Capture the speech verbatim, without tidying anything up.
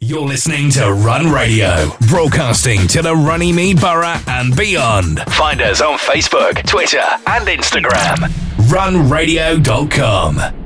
You're listening to Run Radio, broadcasting to the Runnymede Borough and beyond. Find us on Facebook, Twitter, and Instagram. run radio dot com.